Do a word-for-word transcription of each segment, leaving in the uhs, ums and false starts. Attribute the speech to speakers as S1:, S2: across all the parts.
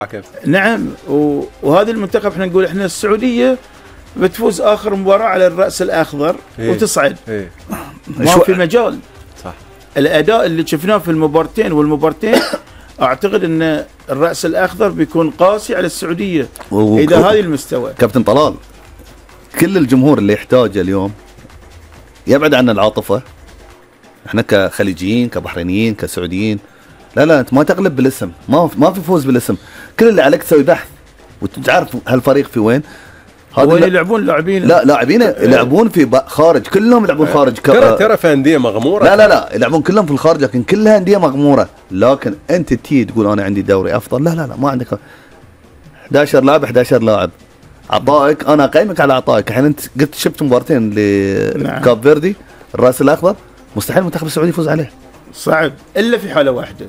S1: نعم، وهذا المنتخب احنا نقول احنا السعوديه بتفوز اخر مباراه على الراس الاخضر إيه؟ وتصعد إيه؟ ما في مجال. صح. الاداء اللي شفناه في المبارتين والمبارتين اعتقد ان الراس الاخضر بيكون قاسي على السعوديه اذا هذا المستوى.
S2: كابتن طلال، كل الجمهور اللي يحتاجه اليوم يبعد عن العاطفه. احنا كخليجيين كبحرينيين كسعوديين، لا لا انت ما تغلب بالاسم، ما ما في فوز بالاسم، كل اللي عليك تسوي بحث وتعرف هالفريق في وين.
S1: وين يلعبون لاعبين؟
S2: لا لاعبين يلعبون في خارج، كلهم يلعبون خارج.
S3: ترى ترى في انديه مغموره.
S2: لا لا لا يلعبون كلهم في الخارج، لكن كلها انديه مغموره. لكن انت تي تقول انا عندي دوري افضل، لا لا لا ما عندك. احد عشر لاعب احد عشر لاعب، عطائك انا اقيمك على عطائك. الحين انت قلت شفت مبارتين لكاب فيردي الراس الاخضر، مستحيل المنتخب السعودي يفوز عليه،
S1: صعب الا في حاله واحده،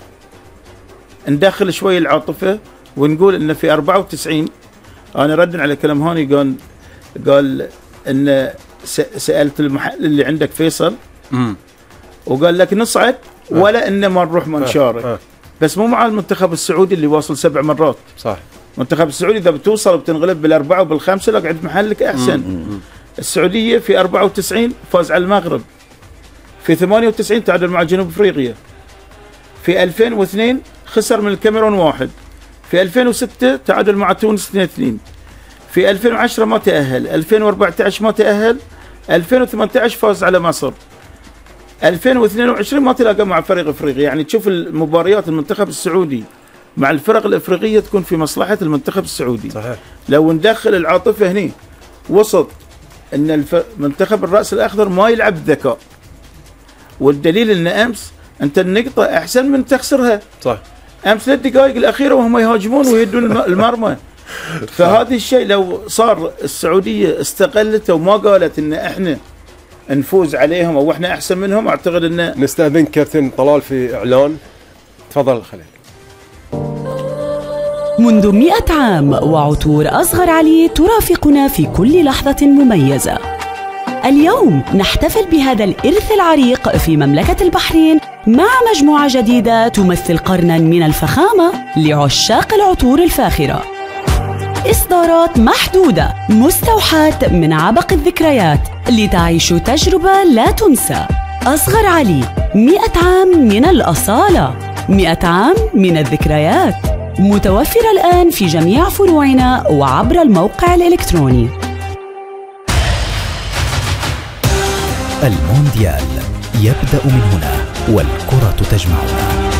S1: ندخل شوي العاطفه ونقول ان في أربعة وتسعين انا ردا على كلام هاني قال قال ان سالت المحل اللي عندك فيصل امم وقال لك نصعد ولا ان ما نروح ما نشارك أه. أه. بس مو مع المنتخب السعودي اللي واصل سبع مرات.
S3: صح.
S1: المنتخب السعودي اذا بتوصل وبتنغلب بالاربعه وبالخمسه لك عند محلك احسن. مم. السعوديه في أربعة وتسعين فاز على المغرب، في ثمانية وتسعين تعادل مع جنوب افريقيا، في ألفين واثنين خسر من الكاميرون واحد، في ألفين وستة تعادل مع تونس اثنين اثنين، في ألفين وعشرة ما تأهل، ألفين وأربعة عشر ما تأهل، ألفين وثمانية عشر فاز على مصر، ألفين واثنين وعشرين ما تلاقى مع فريق افريقي. يعني تشوف المباريات المنتخب السعودي مع الفرق الافريقيه تكون في مصلحه المنتخب السعودي. صحيح. لو ندخل العاطفه هني وسط ان المنتخب الراس الاخضر ما يلعب بذكاء، والدليل ان امس انت النقطه احسن من تخسرها. صح. امس الدقائق الاخيره وهم يهاجمون ويهدون المرمى. فهذا الشيء لو صار السعوديه استقلت وما قالت ان احنا نفوز عليهم او احنا احسن منهم، اعتقد ان
S3: نستاذن كابتن طلال في اعلان. تفضل خليل.
S4: منذ مئة عام وعطور أصغر علي ترافقنا في كل لحظة مميزة. اليوم نحتفل بهذا الإرث العريق في مملكة البحرين مع مجموعة جديدة تمثل قرناً من الفخامة لعشاق العطور الفاخرة. إصدارات محدودة مستوحاة من عبق الذكريات لتعيشوا تجربة لا تنسى. أصغر علي، مئة عام من الأصالة، مئة عام من الذكريات. متوفرة الآن في جميع فروعنا وعبر الموقع الإلكتروني.
S5: المونديال يبدأ من هنا والكرة تجمعنا.